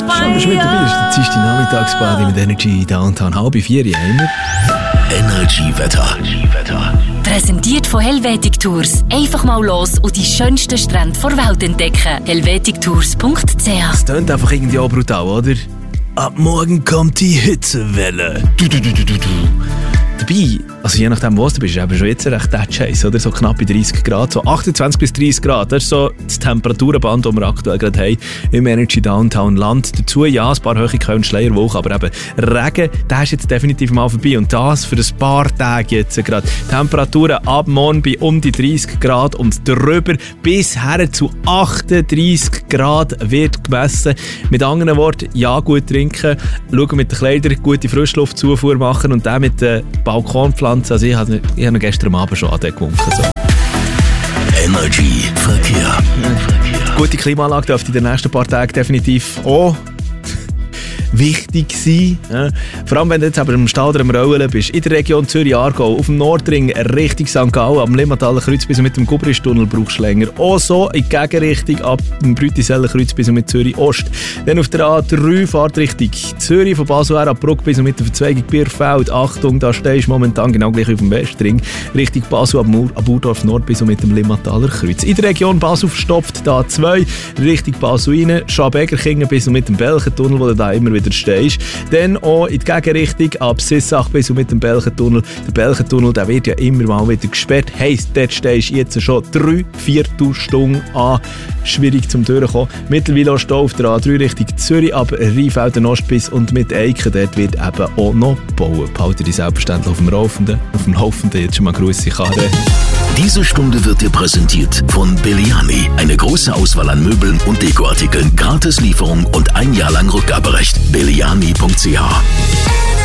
Schön, dass du mit dabei bist. Das ist die Nachmittagsparty mit Energy Downtown. 3:30 haben wir. Energy-Wetter. Präsentiert von Helvetic Tours. Einfach mal los und die schönsten Strände der Welt entdecken. helvetictours.ch. Es klingt einfach irgendwie auch brutal, oder? Ab morgen kommt die Hitzewelle. Dabei, also je nachdem, wo du bist, ist eben schon jetzt recht der Scheiß, oder? So knapp bei 30 Grad, so 28 bis 30 Grad. Das ist so das Temperaturenband, das wir aktuell gerade haben im Energy Downtown Land. Dazu, ja, ein paar hohe Köln Schleierwochen, aber eben Regen, der ist jetzt definitiv mal vorbei. Und das für ein paar Tage jetzt gerade. Temperaturen ab morgen bei um die 30 Grad und drüber bis her zu 38 Grad wird gemessen. Mit anderen Worten, ja, gut trinken, schauen mit den Kleidern, gute Frischluftzufuhr machen und dann mit den Balkonpflanzen. Also ich habe gestern Abend schon gewunken. So. Energy Verkehr. Gute Klimaanlage dürfte in den nächsten paar Tagen definitiv auch wichtig sein. Ja. Vor allem, wenn du jetzt aber im Stall oder im Rollen bist, in der Region Zürich-Aargau, auf dem Nordring Richtung St. Gallen, am Limmataler Kreuz bis mit dem Gubristunnel brauchst du länger. Auch so in die Gegenrichtung ab dem Brütiseller Kreuz bis mit Zürich-Ost. Dann auf der A3 Fahrtrichtung Zürich von Basel her ab Bruck bis mit der Verzweigung Bierfeld. Achtung, da stehst du momentan genau gleich auf dem Westring. Richtung Basel ab Burdorf Nord bis mit dem Limmataler Kreuz. In der Region Basel verstopft da 2, Richtung Basel rein, Schabegerkingen bis mit dem Belchentunnel, wo du da immer wieder stehst. Dann auch in die Gegenrichtung ab Sissach bis mit dem Belchentunnel. Der Belchentunnel, der wird ja immer mal wieder gesperrt. Heisst, dort stehst du jetzt schon 3/4 Stunden an. Schwierig zum Durchkommen. Mittlerweile auch Stau auf der A3 Richtung Zürich, ab Rheinfelden Ost bis und mit Eiken. Dort wird eben auch noch gebaut. Behalte dich selbstverständlich auf dem Laufenden. Jetzt schon mal Grüße, Kare. Diese Stunde wird dir präsentiert von Belliani. Eine große Auswahl an Möbeln und Dekoartikeln, Gratislieferung und 1 Jahr lang Rückgaberecht. Belliani.ch